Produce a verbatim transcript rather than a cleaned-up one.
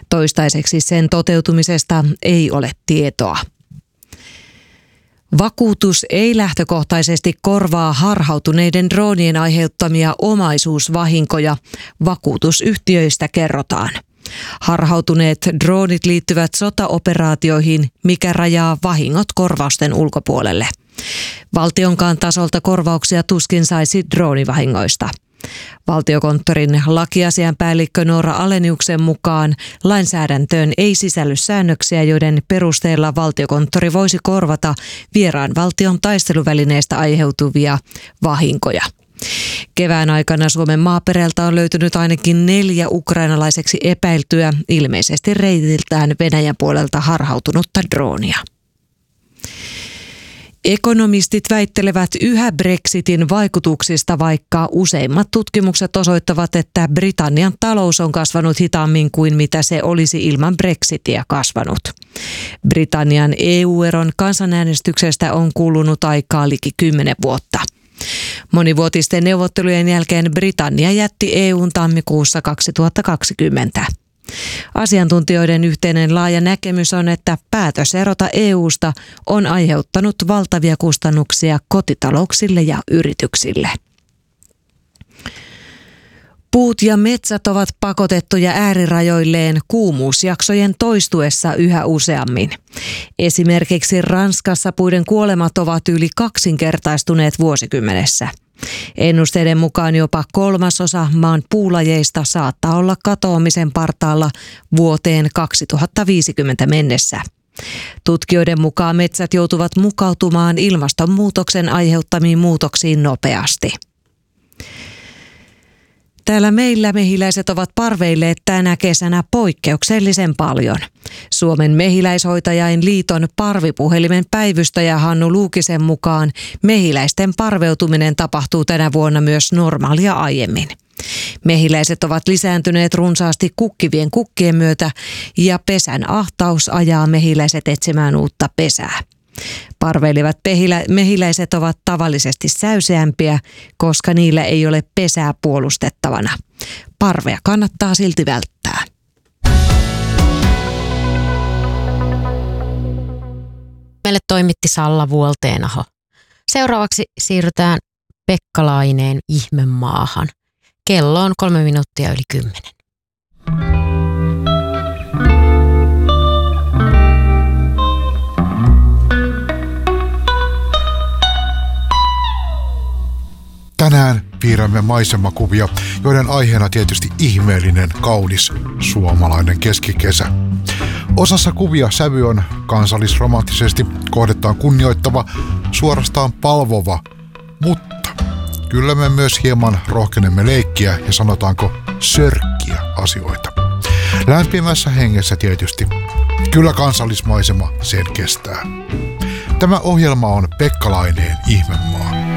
Toistaiseksi sen toteutumisesta ei ole tietoa. Vakuutus ei lähtökohtaisesti korvaa harhautuneiden droonien aiheuttamia omaisuusvahinkoja, vakuutusyhtiöistä kerrotaan. Harhautuneet droonit liittyvät sotaoperaatioihin, mikä rajaa vahingot korvausten ulkopuolelle. Valtionkaan tasolta korvauksia tuskin saisi droonivahingoista. Valtiokonttorin lakiasianpäällikkö Noora Aleniuksen mukaan lainsäädäntöön ei sisälly säännöksiä, joiden perusteella Valtiokonttori voisi korvata vieraan valtion taisteluvälineistä aiheutuvia vahinkoja. Kevään aikana Suomen maaperältä on löytynyt ainakin neljä ukrainalaiseksi epäiltyä, ilmeisesti reitiltään Venäjän puolelta harhautunutta droonia. Ekonomistit väittelevät yhä Brexitin vaikutuksista, vaikka useimmat tutkimukset osoittavat, että Britannian talous on kasvanut hitaammin kuin mitä se olisi ilman Brexitia kasvanut. Britannian E U-eron kansanäänestyksestä on kulunut aikaa liki kymmenen vuotta. Monivuotisten neuvottelujen jälkeen Britannia jätti E U:n tammikuussa kaksituhattakaksikymmentä. Asiantuntijoiden yhteinen laaja näkemys on, että päätös erota E U:sta on aiheuttanut valtavia kustannuksia kotitalouksille ja yrityksille. Puut ja metsät ovat pakotettuja äärirajoilleen kuumuusjaksojen toistuessa yhä useammin. Esimerkiksi Ranskassa puiden kuolemat ovat yli kaksinkertaistuneet vuosikymmenessä. Ennusteiden mukaan jopa kolmasosa maan puulajeista saattaa olla katoamisen partaalla vuoteen kaksituhattaviisikymmentä mennessä. Tutkijoiden mukaan metsät joutuvat mukautumaan ilmastonmuutoksen aiheuttamiin muutoksiin nopeasti. Täällä meillä mehiläiset ovat parveilleet tänä kesänä poikkeuksellisen paljon. Suomen mehiläishoitajain liiton parvipuhelimen päivystäjä Hannu Luukisen mukaan mehiläisten parveutuminen tapahtuu tänä vuonna myös normaalia aiemmin. Mehiläiset ovat lisääntyneet runsaasti kukkivien kukkien myötä ja pesän ahtaus ajaa mehiläiset etsimään uutta pesää. Parveilevat mehiläiset ovat tavallisesti säyseämpiä, koska niillä ei ole pesää puolustettavana. Parvea kannattaa silti välttää. Meille toimitti Salla Vuolteenaho. Seuraavaksi siirrytään Pekka Laineen Ihmemaahan. Kello on kolme minuuttia yli kymmenen. Tänään piirrämme maisemakuvia, joiden aiheena tietysti ihmeellinen, kaunis suomalainen keskikesä. Osassa kuvia sävy on kansallisromanttisesti kohdettaan kunnioittava, suorastaan palvova, mutta kyllä me myös hieman rohkenemme leikkiä ja sanotaanko sörkkiä asioita. Lämpimässä hengessä tietysti. Kyllä kansallismaisema sen kestää. Tämä ohjelma on Pekka Laineen Ihmemaa.